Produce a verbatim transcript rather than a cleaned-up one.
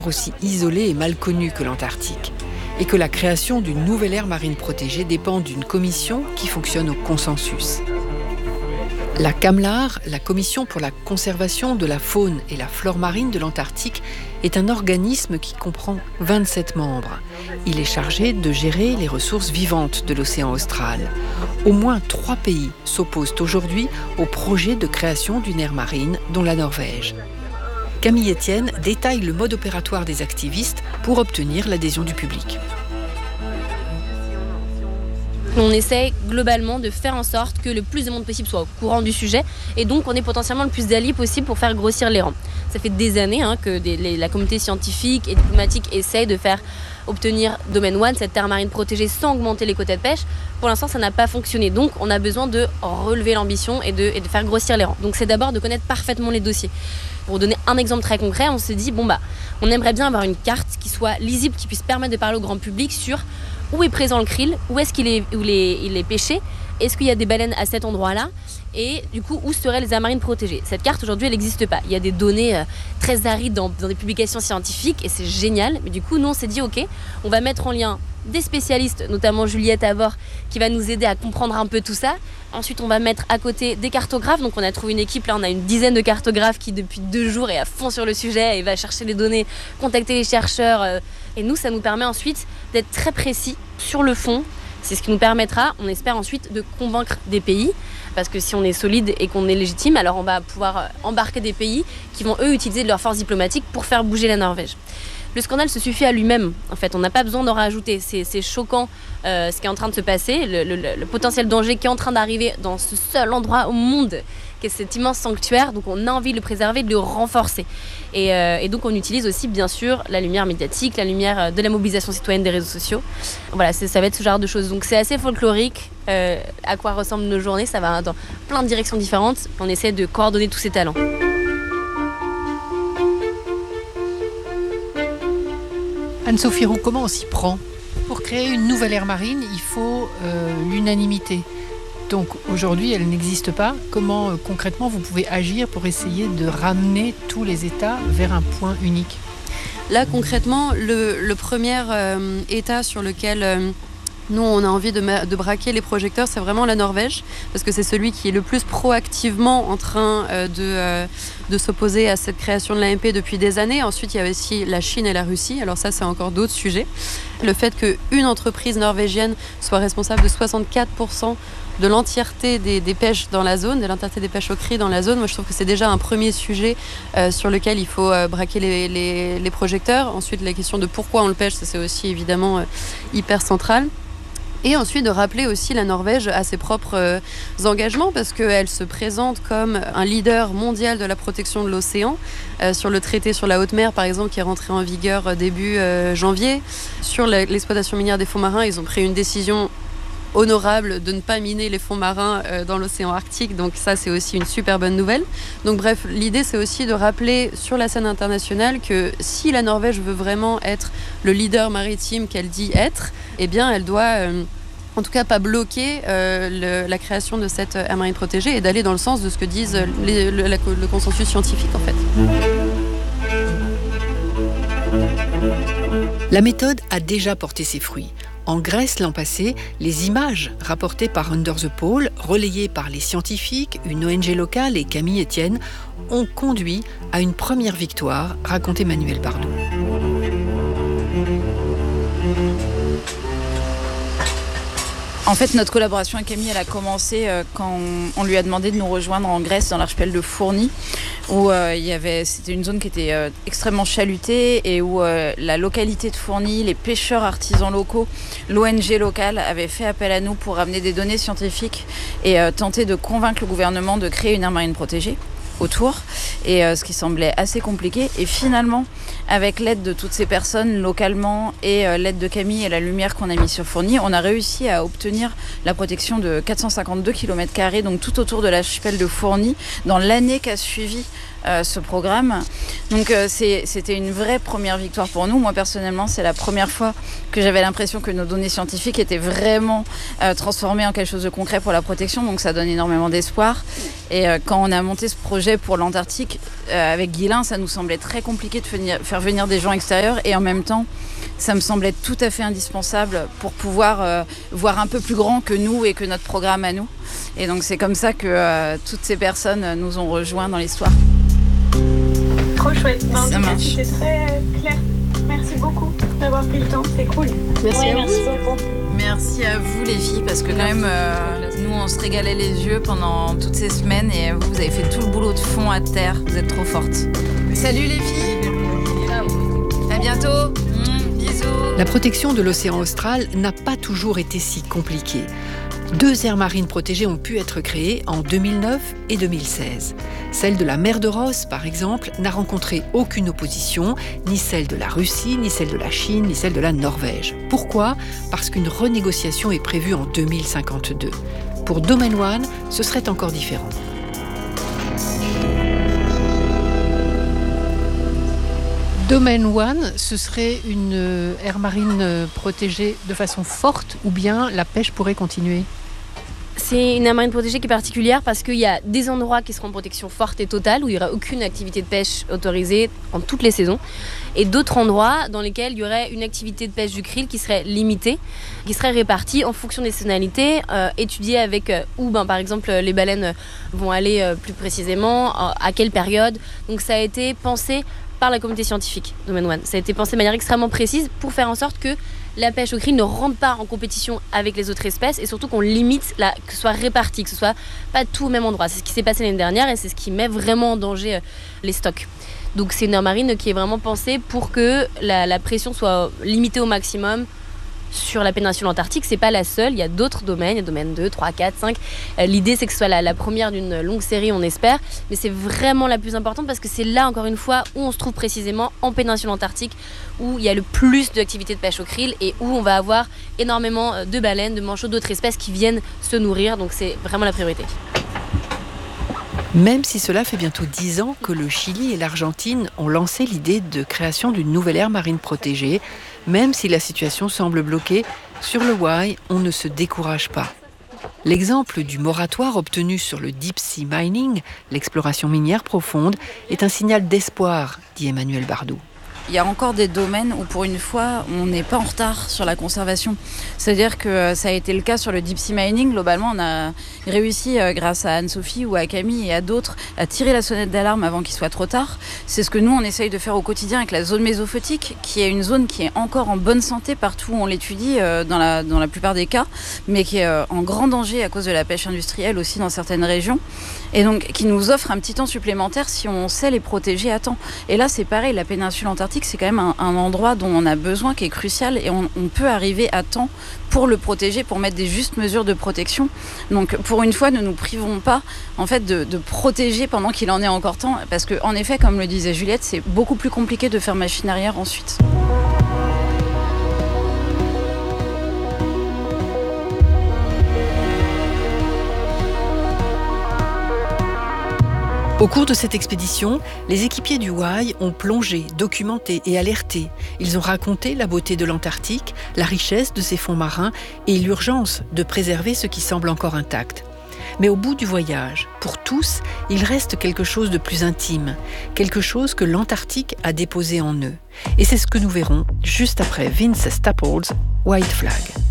aussi isolée et mal connue que l'Antarctique, et que la création d'une nouvelle aire marine protégée dépend d'une commission qui fonctionne au consensus. La CAMLAR, la Commission pour la conservation de la faune et la flore marine de l'Antarctique, est un organisme qui comprend vingt-sept membres. Il est chargé de gérer les ressources vivantes de l'océan austral. Au moins trois pays s'opposent aujourd'hui au projet de création d'une aire marine, dont la Norvège. Camille Etienne détaille le mode opératoire des activistes pour obtenir l'adhésion du public. On essaie globalement de faire en sorte que le plus de monde possible soit au courant du sujet et donc on est potentiellement le plus d'alliés possible pour faire grossir les rangs. Ça fait des années hein, que des, les, la communauté scientifique et diplomatique essaye de faire obtenir Domaine un, cette terre marine protégée, sans augmenter les quotas de pêche. Pour l'instant, ça n'a pas fonctionné. Donc, on a besoin de relever l'ambition et de, et de faire grossir les rangs. Donc, c'est d'abord de connaître parfaitement les dossiers. Pour donner un exemple très concret, on se dit, bon bah, on aimerait bien avoir une carte qui soit lisible, qui puisse permettre de parler au grand public sur où est présent le krill, où est-ce qu'il est, où il est, il est pêché, est-ce qu'il y a des baleines à cet endroit-là, et du coup, où seraient les aires marines protégées. Cette carte, aujourd'hui, elle n'existe pas. Il y a des données euh, très arides dans, dans des publications scientifiques, et c'est génial. Mais du coup, nous, on s'est dit, ok, on va mettre en lien des spécialistes, notamment Juliette Avor, qui va nous aider à comprendre un peu tout ça. Ensuite, on va mettre à côté des cartographes. Donc, on a trouvé une équipe, là, on a une dizaine de cartographes qui, depuis deux jours, est à fond sur le sujet et va chercher les données, contacter les chercheurs. Euh, et nous, ça nous permet ensuite d'être très précis sur le fond. C'est ce qui nous permettra, on espère ensuite, de convaincre des pays. Parce que si on est solide et qu'on est légitime, alors on va pouvoir embarquer des pays qui vont, eux, utiliser de leur force diplomatique pour faire bouger la Norvège. Le scandale se suffit à lui-même, en fait. On n'a pas besoin d'en rajouter. C'est, c'est choquant euh, ce qui est en train de se passer, le, le, le potentiel danger qui est en train d'arriver dans ce seul endroit au monde, qui est cet immense sanctuaire. Donc on a envie de le préserver, de le renforcer. Et, euh, et donc on utilise aussi, bien sûr, la lumière médiatique, la lumière de la mobilisation citoyenne des réseaux sociaux. Voilà, c'est, ça va être ce genre de choses. Donc c'est assez folklorique. Euh, à quoi ressemblent nos journées, ça va dans plein de directions différentes. On essaie de coordonner tous ces talents. Anne-Sophie Roux, comment on s'y prend ? Pour créer une nouvelle aire marine, il faut euh, l'unanimité. Donc aujourd'hui, elle n'existe pas. Comment euh, concrètement vous pouvez agir pour essayer de ramener tous les États vers un point unique ? Là, concrètement, le, le premier euh, État sur lequel euh, nous, on a envie de, ma- de braquer les projecteurs, c'est vraiment la Norvège, parce que c'est celui qui est le plus proactivement en train euh, de, euh, de s'opposer à cette création de l'A M P depuis des années. Ensuite, il y a aussi la Chine et la Russie. Alors ça, c'est encore d'autres sujets. Le fait qu'une entreprise norvégienne soit responsable de soixante-quatre pour cent de l'entièreté des, des pêches dans la zone, de l'entièreté des pêches au krill dans la zone, moi je trouve que c'est déjà un premier sujet euh, sur lequel il faut euh, braquer les, les, les projecteurs. Ensuite, la question de pourquoi on le pêche, ça, c'est aussi évidemment euh, hyper central. Et ensuite de rappeler aussi la Norvège à ses propres euh, engagements, parce qu'elle se présente comme un leader mondial de la protection de l'océan, euh, sur le traité sur la haute mer par exemple, qui est rentré en vigueur euh, début euh, janvier. Sur la, l'exploitation minière des fonds marins, ils ont pris une décision honorable de ne pas miner les fonds marins euh, dans l'océan Arctique, donc ça c'est aussi une super bonne nouvelle. Donc bref, l'idée c'est aussi de rappeler sur la scène internationale que si la Norvège veut vraiment être le leader maritime qu'elle dit être, eh bien elle doit euh, en tout cas pas bloquer euh, le, la création de cette aire marine protégée et d'aller dans le sens de ce que disent les, le, la, le consensus scientifique en fait. La méthode a déjà porté ses fruits. En Grèce l'an passé, les images rapportées par Under the Pole, relayées par les scientifiques, une O N G locale et Camille Etienne, ont conduit à une première victoire, raconte Emmanuel Bardot. En fait, notre collaboration avec Camille, elle a commencé euh, quand on, on lui a demandé de nous rejoindre en Grèce, dans l'archipel de Fourni, où euh, il y avait, c'était une zone qui était euh, extrêmement chalutée et où euh, la localité de Fourni, les pêcheurs artisans locaux, l'O N G locale avaient fait appel à nous pour amener des données scientifiques et euh, tenter de convaincre le gouvernement de créer une aire marine protégée autour, et euh, ce qui semblait assez compliqué. Et finalement, avec l'aide de toutes ces personnes localement et euh, l'aide de Camille et la lumière qu'on a mis sur Fourni, on a réussi à obtenir la protection de quatre cent cinquante-deux kilomètres carrés, donc tout autour de l'archipel de Fourni, dans l'année qu'a suivi euh, ce programme. Donc euh, c'est, c'était une vraie première victoire pour nous. Moi personnellement, c'est la première fois que j'avais l'impression que nos données scientifiques étaient vraiment euh, transformées en quelque chose de concret pour la protection. Donc ça donne énormément d'espoir. Et euh, quand on a monté ce projet pour l'Antarctique, euh, avec Guylain, ça nous semblait très compliqué de venir, faire venir des gens extérieurs. Et en même temps, ça me semblait tout à fait indispensable pour pouvoir euh, voir un peu plus grand que nous et que notre programme à nous. Et donc c'est comme ça que euh, toutes ces personnes nous ont rejoints dans l'histoire. Trop chouette. Ben, Ça marche. C'était très clair. Merci beaucoup d'avoir pris le temps. C'est cool. Merci Ouais, à vous. merci beaucoup. Merci à vous les filles, parce que quand même, euh, nous on se régalait les yeux pendant toutes ces semaines et vous, vous avez fait tout le boulot de fond à terre. Vous êtes trop fortes. Salut les filles. À bientôt. Mmh, bisous. La protection de l'océan austral n'a pas toujours été si compliquée. Deux aires marines protégées ont pu être créées en deux mille neuf et deux mille seize. Celle de la mer de Ross, par exemple, n'a rencontré aucune opposition, ni celle de la Russie, ni celle de la Chine, ni celle de la Norvège. Pourquoi ? Parce qu'une renégociation est prévue en deux mille cinquante-deux. Pour Domain One, ce serait encore différent. Domain One, ce serait une aire marine protégée de façon forte ou bien la pêche pourrait continuer ? C'est une aire marine protégée qui est particulière parce qu'il y a des endroits qui seront en protection forte et totale où il n'y aura aucune activité de pêche autorisée en toutes les saisons et d'autres endroits dans lesquels il y aurait une activité de pêche du krill qui serait limitée, qui serait répartie en fonction des saisonnalités, euh, étudiée avec euh, où ben, par exemple les baleines vont aller euh, plus précisément, euh, à quelle période. Donc ça a été pensé par la communauté scientifique Domain One. Ça a été pensé de manière extrêmement précise pour faire en sorte que la pêche au krill ne rentre pas en compétition avec les autres espèces et surtout qu'on limite, la, que ce soit réparti, que ce soit pas tout au même endroit. C'est ce qui s'est passé l'année dernière et c'est ce qui met vraiment en danger euh, les stocks. Donc c'est une aire marine qui est vraiment pensée pour que la, la pression soit limitée au maximum sur la péninsule antarctique. C'est pas la seule, il y a d'autres domaines, il y a domaine deux, trois, quatre, cinq. Euh, l'idée c'est que ce soit la, la première d'une longue série, on espère, mais c'est vraiment la plus importante parce que c'est là encore une fois où on se trouve précisément en péninsule antarctique, où il y a le plus d'activités de pêche au krill et où on va avoir énormément de baleines, de manchots, d'autres espèces qui viennent se nourrir, donc c'est vraiment la priorité. Même si cela fait bientôt dix ans que le Chili et l'Argentine ont lancé l'idée de création d'une nouvelle aire marine protégée, même si la situation semble bloquée, sur le Waiʻ, on ne se décourage pas. L'exemple du moratoire obtenu sur le deep sea mining, l'exploration minière profonde, est un signal d'espoir, dit Emmanuel Bardou. Il y a encore des domaines où pour une fois on n'est pas en retard sur la conservation. C'est-à-dire que ça a été le cas sur le deep sea mining. Globalement on a réussi grâce à Anne-Sophie ou à Camille et à d'autres à tirer la sonnette d'alarme avant qu'il soit trop tard. C'est ce que nous on essaye de faire au quotidien avec la zone mésophotique, qui est une zone qui est encore en bonne santé partout où on l'étudie dans la, dans la plupart des cas, mais qui est en grand danger à cause de la pêche industrielle aussi dans certaines régions. Et donc qui nous offre un petit temps supplémentaire si on sait les protéger à temps. Et là c'est pareil, la péninsule antarctique c'est quand même un, un endroit dont on a besoin, qui est crucial et on, on peut arriver à temps pour le protéger, pour mettre des justes mesures de protection. Donc pour une fois ne nous privons pas en fait de, de protéger pendant qu'il en est encore temps, parce que en effet comme le disait Juliette, c'est beaucoup plus compliqué de faire machine arrière ensuite. Au cours de cette expédition, les équipiers du Waiʻ ont plongé, documenté et alerté. Ils ont raconté la beauté de l'Antarctique, la richesse de ses fonds marins et l'urgence de préserver ce qui semble encore intact. Mais au bout du voyage, pour tous, il reste quelque chose de plus intime, quelque chose que l'Antarctique a déposé en eux. Et c'est ce que nous verrons juste après Vince Staples, White Flag.